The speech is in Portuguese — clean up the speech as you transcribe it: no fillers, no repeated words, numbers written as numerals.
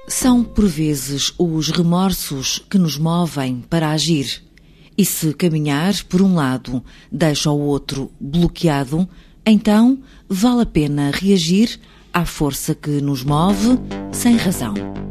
São, por vezes, os remorsos que nos movem para agir. E se caminhar, por um lado, deixa o outro bloqueado, então vale a pena reagir à força que nos move sem razão.